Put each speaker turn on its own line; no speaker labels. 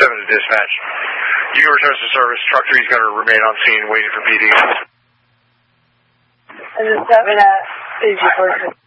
to dispatch. You can return to service. Truck 3 is going to remain on scene waiting for PD.
And the 7 at 54.